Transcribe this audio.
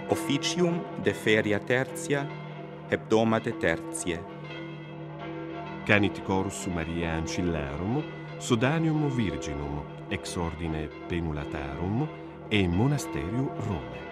Officium de feria tertia, hebdomade tertiae. Canit corus Mariae Ancillarum, Sodanium Virginum, ex ordine Penulatarum, e Monasterium Rome.